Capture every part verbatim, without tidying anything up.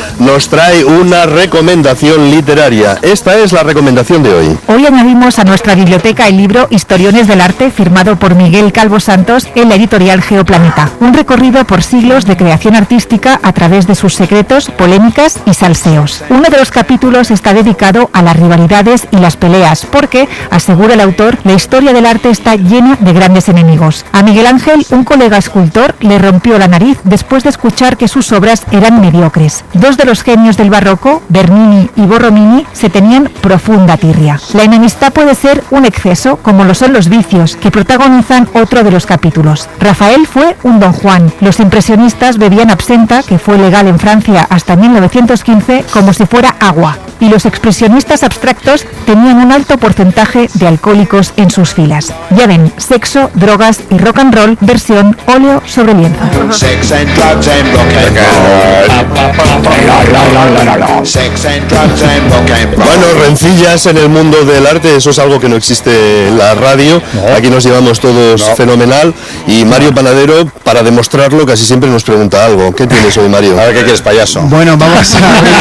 nos trae una recomendación literaria. Esta es la recomendación de hoy. Hoy añadimos a nuestra biblioteca el libro Historiones del Arte, firmado por Miguel Calvo Santos en la editorial Geoplaneta. Un recorrido por siglos de creación artística a través de sus secretos, polémicas y salseos. Uno de los capítulos está dedicado a las rivalidades y las peleas, porque, asegura el autor, la historia del arte está llena de grandes enemigos. A Miguel Ángel, un colega escultor, le rompió la nariz después de escuchar que sus obras eran mediocres. Dos de los genios del barroco, Bernini y Borromini, se tenían profunda tirria. La enemistad puede ser un exceso, como lo son los vicios, que protagonizan otro de los capítulos. Rafael fue un Don Juan. Los impresionistas bebían absenta, que fue legal en Francia hasta mil novecientos quince, como si fuera agua. Y los expresionistas abstractos tenían un alto porcentaje de alcohólicos en sus filas. Ya ven, sexo, drogas y rock and roll, versión óleo sobre lienzo. Sex and drugs and rock and roll. Sex and drugs and rock and roll. Bueno, rencillas en el mundo del arte, eso es algo que no existe en la radio. No. Aquí nos llevamos todos no. fenomenal. Y Mario Panadero, para demostrarlo, casi siempre nos pregunta algo. ¿Qué tienes hoy, Mario? A ver, ¿qué quieres, payaso? Bueno, vamos a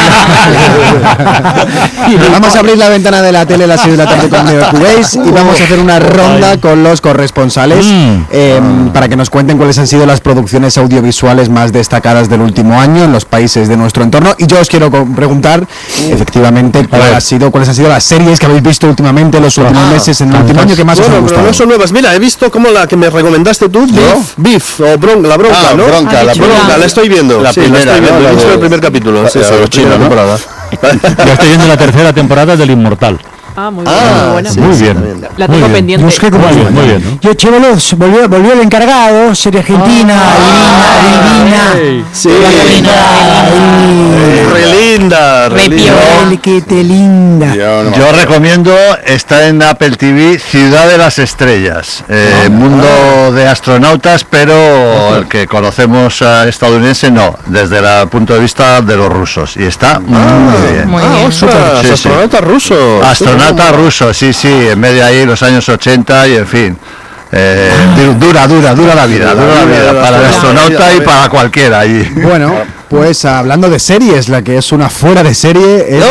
abrir, vamos a abrir la ventana de la tele a las seis de la tarde con Neo Cubéis y vamos a hacer una ronda con los corresponsales mm. eh, para que nos cuenten cuáles han sido las producciones audiovisuales más destacadas del último año en los países de nuestro entorno. Y yo os quiero preguntar, efectivamente, cuál ha sido, cuáles han sido las series que habéis visto últimamente en los últimos ah, meses, en el último año, que más bueno, os han gustado. No son nuevas. Mira, he visto como la que me recomendaste tú, Beef, Beef o bron, la bronca, ah, ¿no? Bronca, ah, la bronca, la estoy viendo. La sí, primera, la estoy viendo. ¿no? He visto de... el primer capítulo. Sí, la chino, ¿no? temporada. Yo estoy viendo la tercera temporada del Inmortal. Ah, muy bien, ah, muy buena. Sí, muy bien. La tengo muy pendiente. Muy bien, muy bien, muy bien, ¿no? Yo, Chevolos, volvió, volvió el encargado, serie argentina, ah, divina, divina. Sí, re linda, re linda. Que te linda. Yo, no Yo recomiendo, está en Apple T V, Ciudad de las Estrellas, eh, ah, mundo ah. de astronautas, pero el que conocemos uh, estadounidense no, desde el punto de vista de los rusos, y está ah, muy bien. Muy bien. Ah, super, sí, astronautas sí. rusos. Astronauta ruso, sí, sí, en medio de ahí los años ochenta y en fin. Eh, dura, dura, dura la vida, dura la vida para el astronauta y para cualquiera allí. Bueno, pues hablando de series, la que es una fuera de serie es...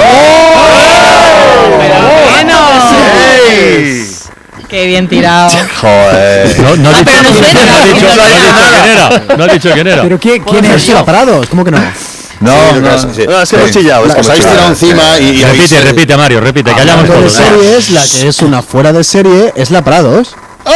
¡Oh! ¡Bueno! ¡Hey! ¡Qué bien tirado! Joder. No, no, ah, dicho, pero no, no, suena, no, ha dicho, no, ha dicho quién era. No ha dicho quién era. ¿Pero quién, quién es? ¿La Parados? ¿Cómo que no? No, sí, no, sí, sí. no, es que hemos chillado, es que os habéis tirado encima y, y repite, habéis... repite, Mario, repite, que hayamos todos. La serie es la que es una fuera de serie, es la Parados. ¡Oh!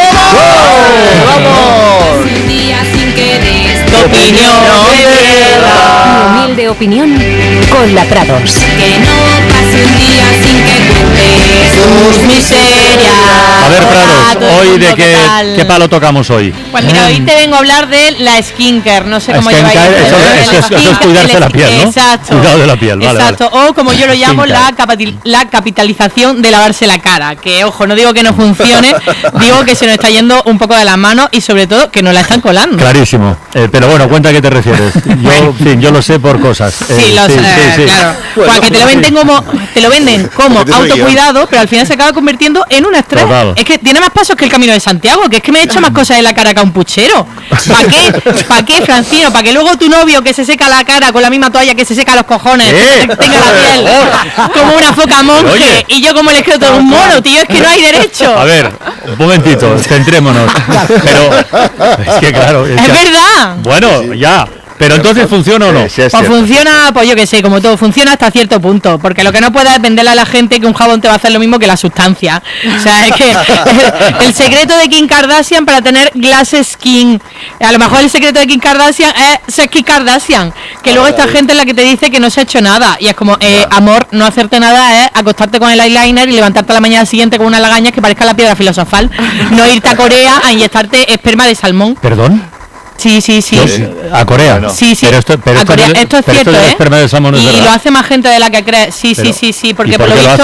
¡Vamos! Un día sin querer, tu opinión de verdad. Humilde opinión con la Prados. Que no pase un día sin que cuentes tus miserias. A ver, Prados, hoy de qué, qué palo tocamos hoy. Pues mira, hoy te vengo a hablar de la skincare, no sé cómo lleváis. Eso, eso, eso, eso es cuidarse la piel, ¿no? Exacto. Cuidado de la piel, vale, exacto. Vale. O como yo lo llamo, la, capital, la capitalización de lavarse la cara. Que, ojo, no digo que no funcione, digo que se nos está yendo un poco de las manos y sobre todo que nos la están colando. Clarísimo. Eh, pero bueno, cuenta a qué te refieres. Yo, en fin, yo lo sé por cosas. Eh, sí, lo sí, sé, sí, sí. claro. Bueno, porque te lo venden como, te lo venden como autocuidado, pero al final se acaba convirtiendo en un estrés. Total. Es que tiene más pasos que el Camino de Santiago, que es que me he hecho más cosas en la cara que a un puchero. ¿Para qué? ¿Para qué, Francino? ¿Para que luego tu novio que se seca la cara con la misma toalla que se seca los cojones ¿Eh? tenga la piel como una foca monje Oye. y yo como el esqueleto de un mono, tío? Es que no hay derecho. A ver, un momentito, centrémonos. Pero es que claro, es, es que, verdad. Bueno, ya. Pero entonces funciona o no. Sí, sí, pues funciona, pues yo que sé, como todo, funciona hasta cierto punto, porque lo que no puedes es venderle a la gente que un jabón te va a hacer lo mismo que la sustancia. O sea, es que el, el secreto de Kim Kardashian para tener glass skin, a lo mejor el secreto de Kim Kardashian es ser Kim Kardashian, que luego esta gente es la que te dice que no se ha hecho nada, y es como, eh, amor, no hacerte nada es acostarte con el eyeliner y levantarte a la mañana siguiente con una lagaña que parezca la piedra filosofal, no irte a Corea a inyectarte esperma de salmón. ¿Perdón? Sí, sí, sí. ¿A Corea? No. Sí, sí. Pero esto, pero a Corea, esto, esto es cierto, esto ¿eh? esperma de salmón es y verdad. lo hace más gente de la que cree. Sí, pero, sí, sí, sí. Porque ¿y por, por lo qué visto, lo hacen?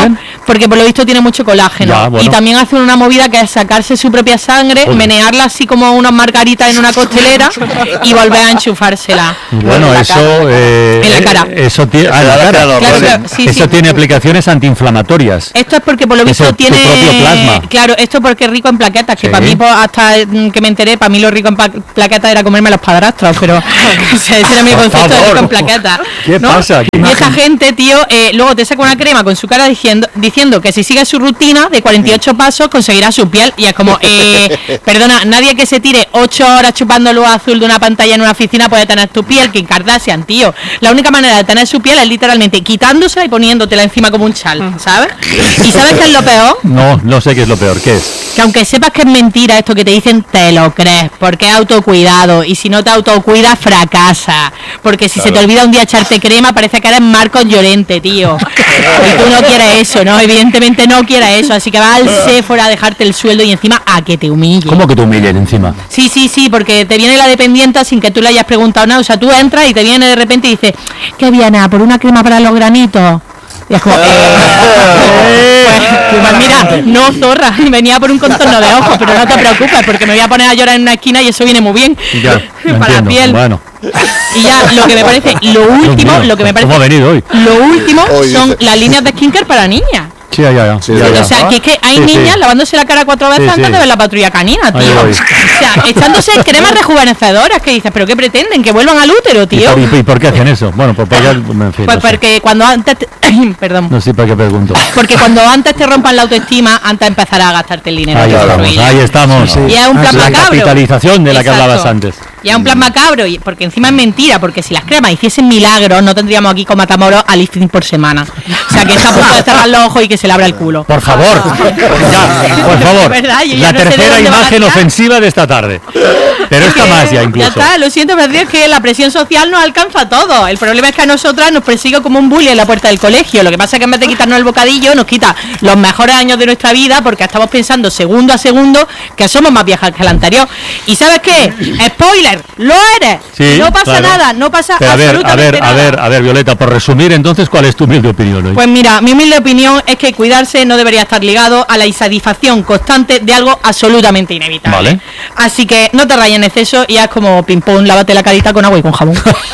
porque por lo visto tiene mucho colágeno. Ya, bueno. Y también hacen una movida que es sacarse su propia sangre, Joder. menearla así como unas margaritas en una costelera y volver a enchufársela. Bueno, en la eso... cara. eh, En la cara. Eso tiene... Ah, en la cara. Claro, claro, sí, eso sí. tiene aplicaciones antiinflamatorias. Esto es porque por lo Es visto el- tu tiene propio plasma. claro, esto porque es rico en plaquetas, que Sí. para mí pues, hasta mm, que me enteré, para mí lo rico en pa- plaquetas era comerme los padrastros, pero o sea, ese era mi Por concepto de favor. rico en plaquetas. ¿Qué ¿no? pasa? ¿Qué Y esta imagen? gente, tío, eh, luego te saca una crema con su cara diciendo diciendo que si sigue su rutina de cuarenta y ocho pasos conseguirá su piel y es como eh, perdona, nadie que se tire ocho horas chupando luz azul de una pantalla en una oficina puede tener tu piel, Kim Kardashian, tío. La única manera de tener su piel es literalmente quitándosela y poniéndotela encima como un chal, ¿sabes? ¿Y sabes qué es lo peor? No, no sé qué es lo peor. ¿Qué es? Que aunque sepas que es mentira esto que te dicen, te lo crees, porque es autocuidado, y si no te autocuidas, fracasa, porque si se te olvida un día echarte crema, parece que eres Marcos Llorente, tío, y tú no quieres eso, ¿no? Evidentemente no quieres eso, así que vas al Sephora a dejarte el sueldo y encima a que te humille. ¿Cómo que te humillen encima? Sí, sí, sí, porque te viene la dependienta sin que tú le hayas preguntado nada, o sea, tú entras y te viene de repente y dices, ¿qué viene? ¿A por una crema para los granitos? Y es como, eh, pues, pues mira, no zorra, venía por un contorno de ojos, pero no te preocupes porque me voy a poner a llorar en una esquina y eso viene muy bien Ya, lo para la entiendo. piel. Bueno, Y ya lo que me parece, lo último, Dios mío, lo que me parece, ¿cómo ha venido hoy? lo último Hoy son dice. las líneas de skincare para niñas. Sí, ya, ya. Sí, ya, ya, ya. O sea, que es que hay Sí, sí. niñas lavándose la cara cuatro veces Sí, antes sí. de ver la patrulla canina, Ahí tío. voy. O sea, echándose cremas rejuvenecedoras que dices, ¿pero qué pretenden? ¿Que vuelvan al útero, ¿Y tío? por, y por qué hacen eso? Bueno, pues porque, en fin, Pues no sé. porque cuando antes te- perdón. No sé para qué pregunto. Porque cuando antes te rompan la autoestima, antes empezarás a gastarte el dinero. Ahí que estamos, construyes. ahí estamos. Y es un plan La macabro. capitalización de la que Exacto. hablabas antes. Y es un plan macabro, y porque encima es mentira, porque si las cremas hiciesen milagros, no tendríamos aquí con Matamoros a lifting por semana. O sea, que está a punto de cerrar los ojos y que se le abra el culo. Por favor, ya, por favor. De verdad, yo ya La no sé de tercera dónde van a imagen tirar. ofensiva de esta tarde. Pero esta Que más ya incluso. Ya está, lo siento, pero es que la presión social nos alcanza a todos. El problema es que a nosotras nos persigue como un bully en la puerta del colegio. Lo que pasa es que en vez de quitarnos el bocadillo, nos quita los mejores años de nuestra vida porque estamos pensando segundo a segundo que somos más viejas que el anterior. ¿Y sabes qué? Spoiler, lo eres. Sí, no pasa claro. nada, no pasa Pero a ver, a absolutamente ver, a nada. ver, a ver, Violeta, por resumir, entonces, ¿cuál es tu humilde opinión hoy? Pues mira, mi humilde opinión es que cuidarse no debería estar ligado a la insatisfacción constante de algo absolutamente inevitable. Vale. Así que no te rayes en exceso y haz como ping pong, lávate la carita con agua y con jabón.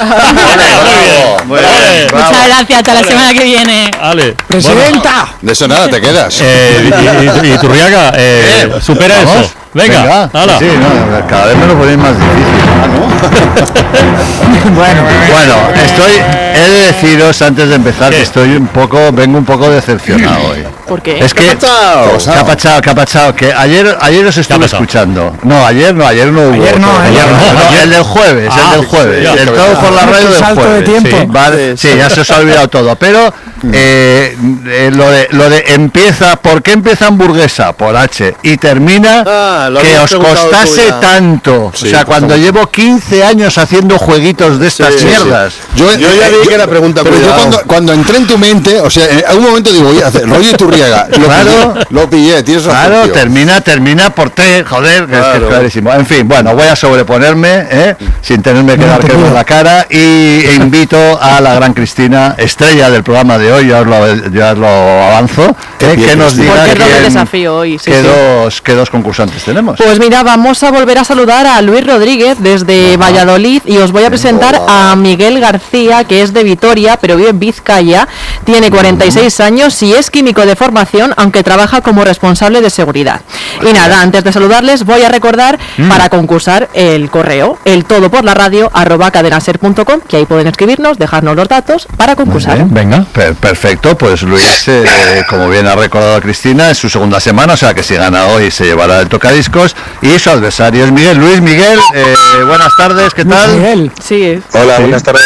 Muy bien, bravo. Muchas gracias, hasta la semana que viene. Ale, ¡Presidenta! De eso nada, te quedas. Eh, y, y, y Turriaga, eh, supera ¿Vamos? eso. Venga, hala. Sí, sí, no, cada vez me lo ponéis más difícil. Bueno, Bueno, estoy, he de deciros antes de empezar ¿Qué? que estoy un poco, vengo un poco decepcionado hoy. ¿Por qué? Es que, ¿Qué ha pasado? ¿Qué ha pasado? ¿Qué ha pasado? Que ayer, ayer os estuve pasado? escuchando. No, ayer no, ayer no hubo. Ayer no, otro. ayer no, ayer- el del jueves, Ah, el del jueves. ya. el todo por la radio Un del salto de jueves. tiempo. Sí, vale, sí, ya se os ha olvidado todo. Pero eh, eh, lo de lo de empieza, ¿por qué empieza hamburguesa? Por H y termina Ah, lo que habías os preguntado tú costase ya. tanto. Sí, o sea, por cuando favor. llevo quince años haciendo jueguitos de estas Sí, sí, mierdas. sí. Yo, yo ya vi que era pregunta Pero yo cuidado. cuando, cuando entré en tu mente, o sea, en algún momento digo, oye, hace- rollo Iturriaga, lo Claro. pillé, lo pillé, tienes razón, Claro, tío. termina, termina por T, joder, que es que es Claro. clarísimo. En fin, bueno, voy a sobreponerme, ¿eh? Sin tenerme que dar crema en la cara, y e invito a la gran Cristina, estrella del programa de hoy, ya os lo, ya os lo avanzo, Qué ¿eh? bien, que nos Cristina. diga Porque es doble quién- desafío hoy, sí, qué, sí. Dos, qué dos concursantes tenemos. Pues mira, vamos a volver a saludar a Luis Rodríguez desde Valladolid y os voy a presentar a Miguel García, que es de Vitoria, pero vive en Vizcaya, tiene cuarenta y seis años y es químico de formación, aunque trabaja como responsable de seguridad. Y nada, antes de saludarles voy a recordar para concursar el correo, el todo por la radio arroba cadenaser punto com, que ahí pueden escribirnos, dejarnos los datos para concursar. Bien, venga, per- perfecto, pues Luis, eh, como bien ha recordado Cristina, es su segunda semana, o sea que si gana hoy se llevará el tocadiscos, y su adversario es Miguel. Luis, Miguel, eh, buenas tardes, ¿qué tal? Miguel, Sí, Hola, buenas tardes.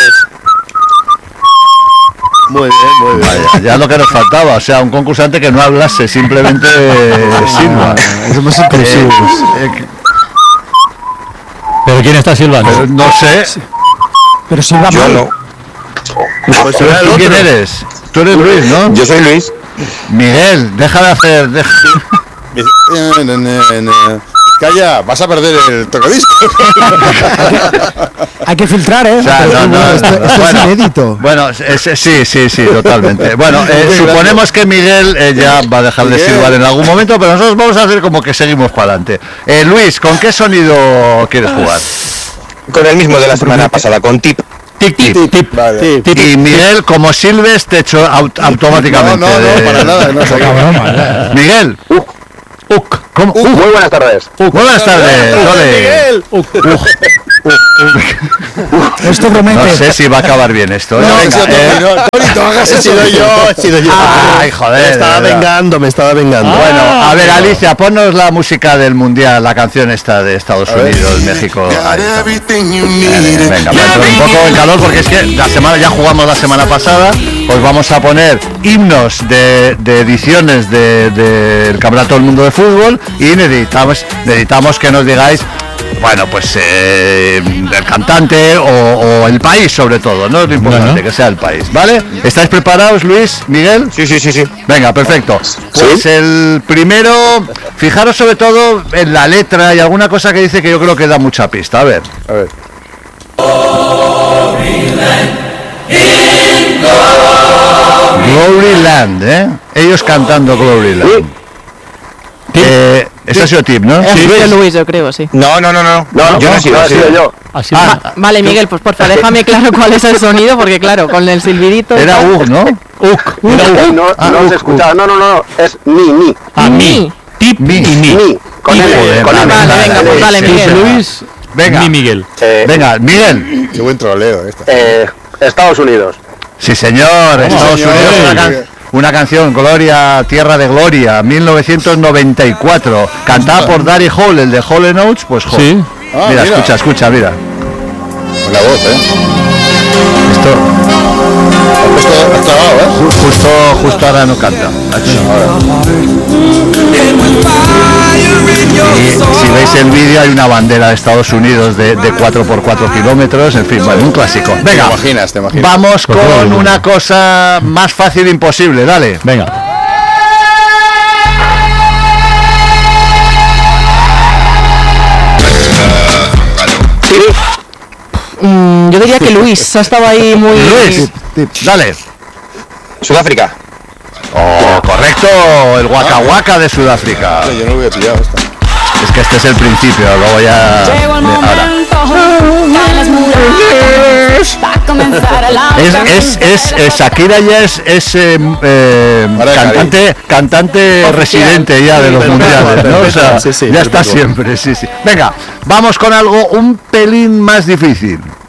Muy bien, muy bien. Vaya, ya lo que nos faltaba, o sea, un concursante que no hablase, simplemente silba. Somos inclusivos. Eh, eh, ¿Pero quién está silbando? pero no sé, pero si va Yo mal. no. Pues ¿tú será el quién otro. eres? Tú eres Luis, ¿no? Yo soy Luis. Miguel, deja de hacer... deja- Eh, eh, eh, eh, Calla, vas a perder el tocadisco. Hay que filtrar, ¿eh? O sea, no, no, Esto, esto bueno, es inédito. Bueno, es- sí, sí, sí, totalmente. Bueno, eh, suponemos que Miguel eh, ya va a dejar de silbar en algún momento, pero nosotros vamos a hacer como que seguimos para adelante. Eh, Luis, ¿con qué sonido quieres jugar? Con el mismo de la semana pasada, con tip. Tip, tip, tip. Vale. Y Miguel, como silbes, te echo aut- automáticamente. No, no, no, de- para nada, no sé. Miguel. Uk. ¿Cómo? Uk. Muy buenas tardes. Muy buenas tardes. Ole. Esto promete. No sé si va a acabar bien esto. ¿eh? No, Venga, eso no, eh. no, Tonito, hagas He eso. sido yo, he sido yo. Ay, joder. Me estaba de verdad. vengando, me estaba vengando. Bueno, a ver, Alicia, ponnos la música del Mundial, la canción esta de Estados Unidos, México. Ahí está. Venga, para entrar un poco en calor porque es que la semana ya jugamos la semana pasada. Os vamos a poner himnos de, de ediciones de- del Campeonato del Mundo de Fútbol y necesitamos, necesitamos que nos digáis, bueno, pues eh, el cantante o, o el país sobre todo, ¿no? Es lo importante, Bueno. que sea el país, ¿vale? ¿Estáis preparados, Luis, Miguel? Sí, sí, sí, sí. Venga, perfecto. Pues el primero, fijaros sobre todo en la letra y alguna cosa que dice que yo creo que da mucha pista. A ver. A ver. Glory Land, ¿eh? Ellos cantando Glory Land. Eh, ese ha sido tip, ¿no? Es de Luis, yo creo, sí. No, no, no, no. No, yo no he sido, no, he sido yo. Así Va- vale, Miguel, pues porfa, déjame claro cuál es el sonido, porque claro, con el silbidito... y Era tal- Ug, ¿no? Ug. Era Ug. No, Ah, no Ug, os he escuchado. No, no, no, no. Es mi, mi. A mí. Tip Mi. y mi. Mi. Con Y L. joder, Con vale, L. Vale, venga, pues dale, sí, Tip Miguel. Luis. Venga. Mi Miguel. Eh, Venga, Miguel. Qué buen troleo esta. eh, Estados Unidos. Sí, señor. Estados señor. Unidos, una, can- una canción, Gloria, Tierra de Gloria, mil novecientos noventa y cuatro. Cantada por Daddy Hall, el de Hall and Oates, pues Hall. Sí. Ah, mira, mira. escucha, escucha, mira. Con la voz, ¿eh? Esto Ha puesto, has trabado, ¿eh? ju- justo, justo ahora no canta. Y si veis el vídeo hay una bandera de Estados Unidos de, de cuatro por cuatro kilómetros, en fin, bueno, un clásico. Te Venga, imaginas, te imaginas. vamos Por favor, con Bruno. una cosa más fácil imposible, dale. Venga. Mm, yo diría que Luis ha estado ahí muy... Luis, dale. Sudáfrica. Oh, correcto, el Waka Waka de Sudáfrica. Yo no lo hubiera pillado esta. Es que este es el principio, luego ya... Ahora. Es, es, es, es- Shakira ya es, es eh, eh, Ahora cantante, cantante residente ya de los mundiales, ¿no? O sea, Sí, sí, ya está perpetuo. siempre, sí, sí. Venga, vamos con algo un pelín más difícil.